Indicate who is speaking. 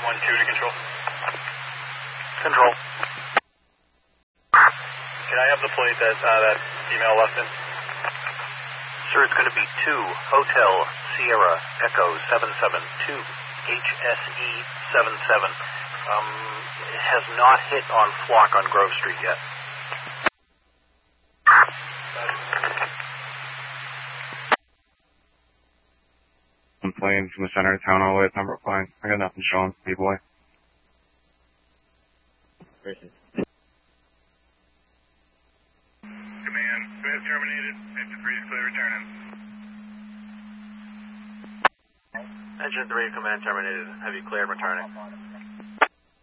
Speaker 1: 1-2 to control.
Speaker 2: Control.
Speaker 1: Can I have the plate that female left in?
Speaker 2: Sir, it's going to be 2 Hotel Sierra Echo 772 HSE 77. It has not hit on Flock on Grove Street yet.
Speaker 3: Plane from the center of town all the way to Pembroke Pine. I got nothing showing, B-boy.
Speaker 1: Command, Smith terminated. Engine 3 is clear, returning.
Speaker 2: Engine 3, command terminated. Have you cleared returning?